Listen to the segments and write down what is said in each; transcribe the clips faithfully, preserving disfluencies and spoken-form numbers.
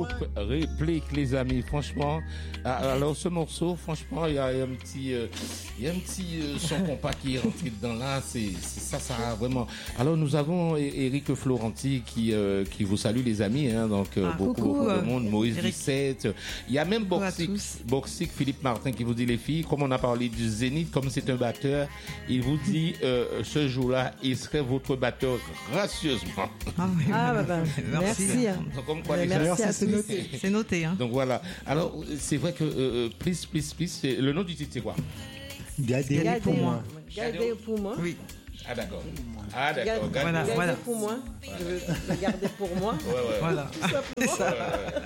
groupe Réplique, les amis. Franchement, alors ce morceau, franchement, il y a un petit, euh, il y a un petit euh, son compas qui est rentré dedans là. C'est, c'est ça, ça a vraiment. Alors nous avons Éric Florenti qui, euh, qui vous salue les amis. Hein, donc euh, ah, beaucoup, coucou, beaucoup euh, de monde. Maurice Eric. Dussette. Il y a même Boxic, Boxic Philippe Martin qui vous dit les filles. Comme on a parlé du Zénith, comme c'est un batteur, il vous dit euh, ce jour-là, il serait votre batteur gracieusement. Ah, oui, ah bah, bah, merci. merci. Donc, comme quoi, ouais, les merci gens, à c'est noté. C'est noté. Hein. Donc voilà. Alors c'est vrai que euh, please, please, please, c'est... le nom du titre c'est quoi? Gardez, Gardez pour moi. Gardez pour moi. Oui. Ah d'accord. Ah d'accord. Gardez, voilà, gardez voilà. pour moi. Je veux le garder pour moi. Ouais, ouais. Voilà. C'est ça.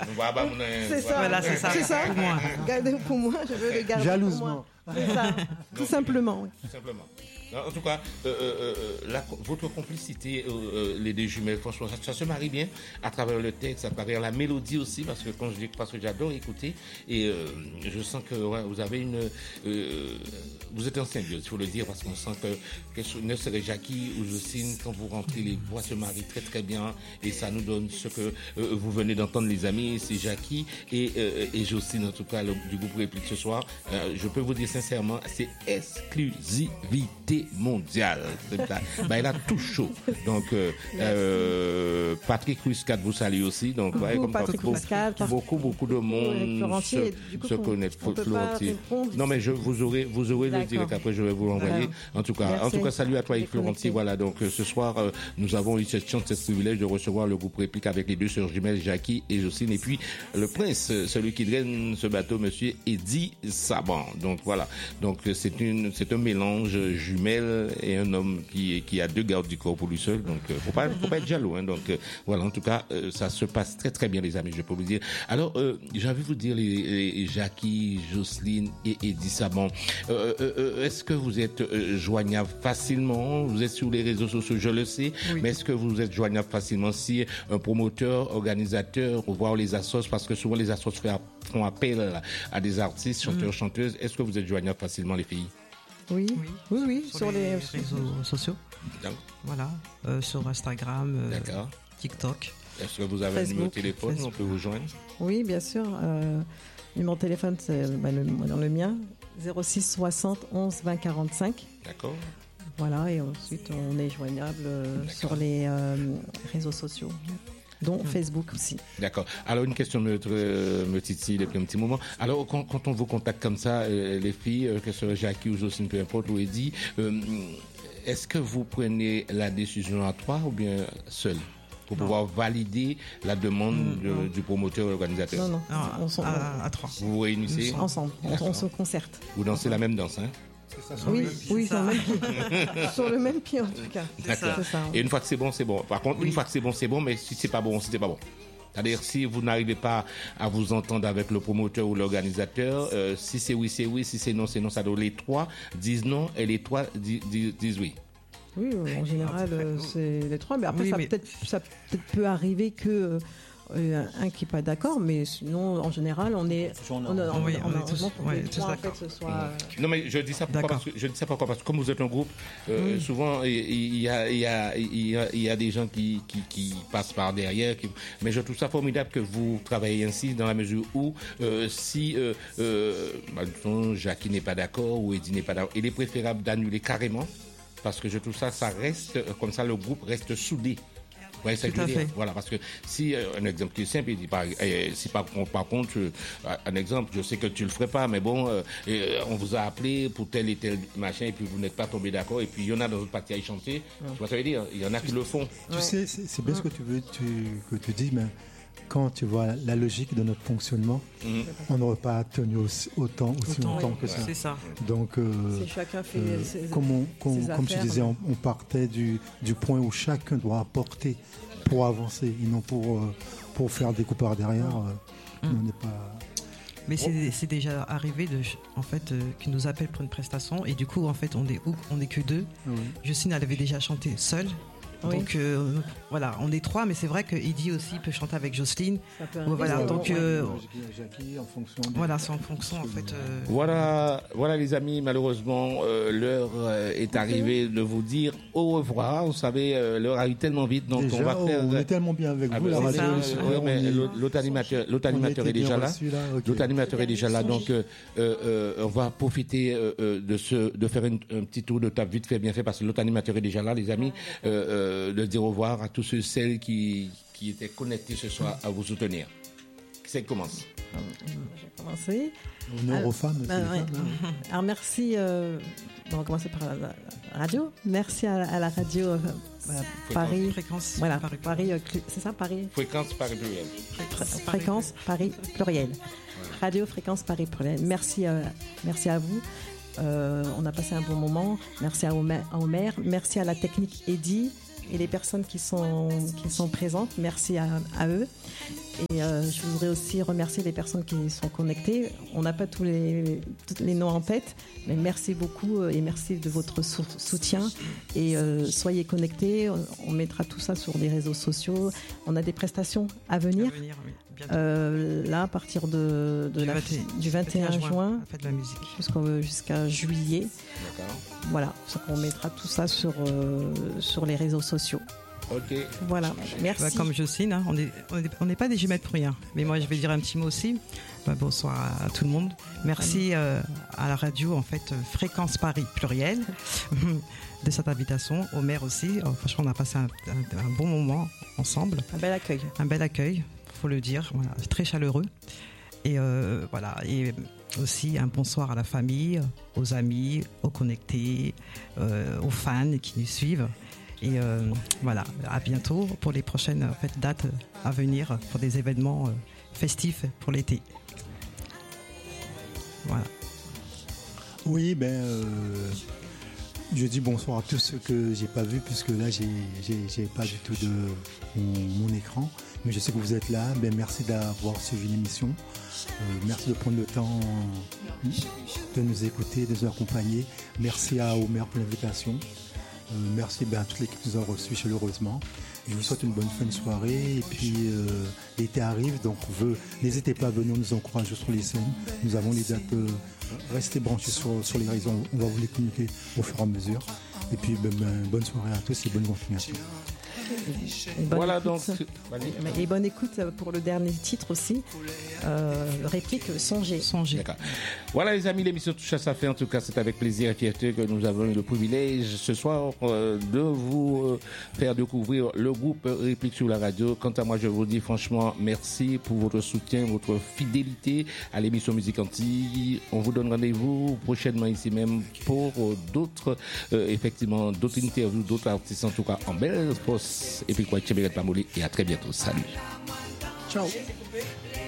C'est ça. Voilà, c'est ça. C'est ça. Pour moi. Gardez pour moi. Je veux le garder Jalousement. pour moi. C'est ça. Tout simplement. Tout simplement. En tout cas, euh, euh, la, votre complicité, euh, euh, les deux jumelles, franchement, ça, ça se marie bien à travers le texte, à travers la mélodie aussi, parce que quand je dis, parce que j'adore écouter, et euh, je sens que ouais, vous avez une, euh, vous êtes en symbiose, il faut le dire, parce qu'on sent que, que ne serait Jackie ou Jocelyne, quand vous rentrez, les voix se marient très très bien, et ça nous donne ce que euh, vous venez d'entendre, les amis, c'est Jackie et, euh, et Jocelyne, en tout cas, le, du groupe Réplique ce soir. Euh, je peux vous dire sincèrement, c'est exclusivité mondiale. Ben, il a tout chaud. Donc, euh, euh, Patrick Ruscat vous salue aussi. Donc, beaucoup, ouais, comme Patrick beaucoup, Ruscat, beaucoup, beaucoup de monde se, se connaît. Florenti. Non, mais je, vous aurez, vous aurez le direct. Après, je vais vous l'envoyer. En tout cas, Merci. en tout cas, salut à toi, Florenti. Voilà. Donc, euh, ce soir, euh, nous avons eu cette chance, ce privilège de recevoir le groupe Réplique avec les deux sœurs jumelles, Jackie et Jocelyne. Et puis, le prince, celui qui draine ce bateau, monsieur Eddie Saban. Donc, voilà. Donc, c'est une, c'est un mélange jumelle et un homme qui, qui a deux gardes du corps pour lui seul, donc euh, faut pas faut pas être jaloux, hein, donc euh, voilà, en tout cas euh, ça se passe très très bien les amis, je peux vous dire. Alors euh, j'ai envie de vous dire les, les Jackie, Jocelyne et Eddie Saban, euh, euh, est-ce que vous êtes euh, joignable facilement? Vous êtes sur les réseaux sociaux, je le sais, oui. Mais est-ce que vous êtes joignable facilement si un promoteur, organisateur, voire les assos, parce que souvent les assos font appel à des artistes, chanteurs, mmh. chanteuses, est-ce que vous êtes joignable facilement les filles? Oui, oui, oui, oui, sur, sur les, les réseaux sociaux. Donc. Voilà, euh, sur Instagram, euh, TikTok. Est-ce que vous avez Facebook, un numéro de téléphone, Facebook. On peut vous joindre? Oui, bien sûr. Euh, numéro de téléphone, c'est bah, le, dans le mien, zéro six soixante onze vingt quarante-cinq. D'accord. Voilà, et ensuite on est joignable euh, sur les euh, réseaux sociaux, dont mmh. Facebook aussi. D'accord. Alors une question me, euh, me titille depuis un petit moment. Alors quand, quand on vous contacte comme ça, euh, les filles, euh, que ce soit Jackie ou Jocelyne, peu importe, ou Eddie, euh, est-ce que vous prenez la décision à trois ou bien seul pour non. pouvoir valider la demande mmh, de, du promoteur ou l'organisateur? Non, non, ah, on s'en, à, à trois. Vous vous réunissez ensemble, on, on se concerte. Vous dansez la même danse, hein? Ça, oui, oui, sur le même pied. Sur le même pied en tout cas. D'accord. C'est ça. Et une fois que c'est bon, c'est bon. Par contre, oui. une fois que c'est bon, c'est bon, mais si c'est pas bon, c'est pas bon. C'est-à-dire, si vous n'arrivez pas à vous entendre avec le promoteur ou l'organisateur, euh, si c'est oui, c'est oui, si c'est non, c'est non, ça doit les trois disent non et les trois disent, disent, disent oui. Oui, en général, euh, c'est les trois. Mais après, oui, ça, mais... Peut-être, ça peut-être peut arriver que euh, un qui n'est pas d'accord, mais sinon, en général, on est, on, on, on, oui, on, on est tous, pour ouais, les trois, en fait, ce soit... mmh. Non, mais je dis ça pourquoi parce que, je dis ça pourquoi parce que comme vous êtes un groupe, euh, mmh. souvent, il y a, il y a, il y a, il y a des gens qui, qui, qui passent par derrière, qui, mais je trouve ça formidable que vous travaillez ainsi dans la mesure où, euh, si, euh, euh, bah, disons, Jackie n'est pas d'accord ou Eddie n'est pas d'accord, il est préférable d'annuler carrément, parce que je trouve ça, ça reste, comme ça, le groupe reste soudé. Ouais, c'est Tout à fait. Voilà, parce que si euh, un exemple qui est simple, il dit par, euh, si par, par contre, euh, un exemple, je sais que tu le ferais pas, mais bon, euh, euh, on vous a appelé pour tel et tel machin, et puis vous n'êtes pas tombé d'accord, et puis il y en a dans votre partie à y chanter. Ouais. Tu vois ce que ça veut dire? Il y en a qui le font. Tu ouais. sais, c'est, c'est bien ce que tu veux, tu, que tu dis, mais quand tu vois la logique de notre fonctionnement, mmh. on n'aurait pas tenu aussi, autant, aussi autant, longtemps oui. que ça. C'est ça. Donc, euh, c'est chacun fait euh, ses, comme, on, comme, ses comme tu disais, on, on partait du, du point où chacun doit apporter pour avancer, et non pour, euh, pour faire des coups par derrière. Euh, mmh. On n'est pas... Mais c'est, c'est déjà arrivé de, en fait, euh, qu'ils nous appellent pour une prestation, et du coup, en fait, on est, on est que deux. Oui. Jocelyne, elle avait déjà chanté seule. Oui. Donc euh, voilà, on est trois, mais c'est vrai que Eddy aussi peut chanter avec Jocelyne. Voilà, donc euh, Jackie, en fonction. De... Voilà, c'est en fonction en fait. Euh... Voilà, voilà les amis. Malheureusement, euh, l'heure euh, est arrivée de vous dire au revoir. Vous savez, euh, l'heure arrive tellement vite, donc déjà, on va faire. On est tellement bien avec ah vous. Ben, la radio, ouais, mais l'autre animateur, l'autre animateur est déjà là. là. Okay. L'autre animateur est déjà là, donc euh, euh, on va profiter euh, de ce, de faire une, un petit tour de table vite fait, bien fait, parce que l'autre animateur est déjà là, les amis. Euh, euh, de dire au revoir à tous ceux celles qui, qui étaient connectés ce soir à vous soutenir. Qui c'est qui commence? Je vais commencer. Honneur aux femmes. Ben, ouais. femmes hein. Alors merci, euh, on va commencer par la, la radio. Merci à, à la radio euh, voilà, Paris. Fréquence. Voilà, Paris, Paris euh, c'est ça, Paris. Fréquence Paris pluriel. Fréquence, Fréquence Paris pluriel. Voilà. Radio Fréquence Paris pluriel. Merci, euh, merci à vous. Euh, on a passé un bon moment. Merci à Omer, à Omer. Merci à la technique Eddy et les personnes qui sont, qui sont présentes. Merci à, à eux. Et euh, je voudrais aussi remercier les personnes qui sont connectées. On n'a pas tous les, tous les noms en tête, mais merci beaucoup et merci de votre soutien. Et euh, soyez connectés. On mettra tout ça sur les réseaux sociaux. On a des prestations à venir. À venir oui. Euh, là, à partir de, de du, la, vingt, du vingt et un juin, de la musique. Jusqu'à, jusqu'à juillet. D'accord. Voilà, on mettra tout ça sur, euh, sur les réseaux sociaux. Ok. Voilà, merci. Bah, comme Jocelyne, hein, on n'est on n'est pas des jumelles pour rien. Mais moi, je vais dire un petit mot aussi. Bah, bonsoir à, à tout le monde. Merci euh, à la radio, en fait, Fréquence Paris pluriel, de cette invitation. Au maire aussi. Oh, franchement, on a passé un, un, un bon moment ensemble. Un bel accueil. Un bel accueil, faut le dire. Voilà, très chaleureux. Et euh, voilà. Et aussi un bonsoir à la famille, aux amis, aux connectés, euh, aux fans qui nous suivent. Et euh, voilà, à bientôt pour les prochaines en fait, dates à venir pour des événements euh, festifs pour l'été. Voilà. Oui, ben, euh, je dis bonsoir à tous ceux que j'ai pas vus puisque là j'ai, j'ai, j'ai pas du tout de mon, mon écran, mais je sais que vous êtes là. Ben, merci d'avoir suivi l'émission. Euh, merci de prendre le temps de nous écouter, de nous accompagner. Merci à Omer pour l'invitation. Euh, merci ben, à toute l'équipe qui nous a reçus chaleureusement. Et je vous souhaite une bonne fin de soirée. Et puis euh, l'été arrive, donc veut, n'hésitez pas à venir nous encourager sur les scènes. Nous avons les dates. Euh, restez branchés sur, sur les réseaux. On va vous les communiquer au fur et à mesure. Et puis ben, ben, bonne soirée à tous et bonne continuation. Voilà écoute. donc. Et bonne écoute pour le dernier titre aussi. Euh, réplique Songer. Songer. D'accord. Voilà les amis, l'émission Touche à sa fin. En tout cas, c'est avec plaisir et fierté que nous avons eu le privilège ce soir euh, de vous euh, faire découvrir le groupe Réplique sur la radio. Quant à moi, je vous dis franchement merci pour votre soutien, votre fidélité à l'émission Musique Antilles. On vous donne rendez-vous prochainement ici même pour euh, d'autres, euh, effectivement, d'autres interviews, d'autres artistes en tout cas en belle poste. Et puis quoi, Tchéberet Pamouli et à très bientôt. Salut. Ciao.